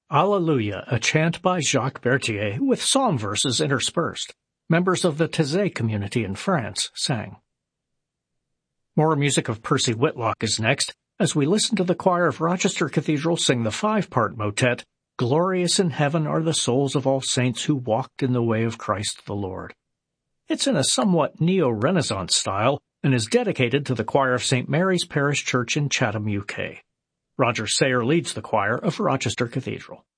Alleluia, a chant by Jacques Berthier with psalm verses interspersed. Members of the Taizé community in France sang. More music of Percy Whitlock is next, as we listen to the choir of Rochester Cathedral sing the 5-part motet, Glorious in Heaven Are the Souls of All Saints Who Walked in the Way of Christ the Lord. It's in a somewhat neo-Renaissance style and is dedicated to the choir of St. Mary's Parish Church in Chatham, UK. Roger Sayer leads the choir of Rochester Cathedral.